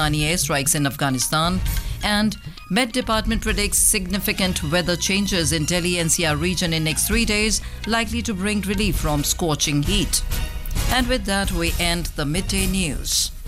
Pakistani airstrikes in Afghanistan. And Met Department predicts significant weather changes in Delhi NCR region in next 3 days, likely to bring relief from scorching heat. And with that, we end the midday news.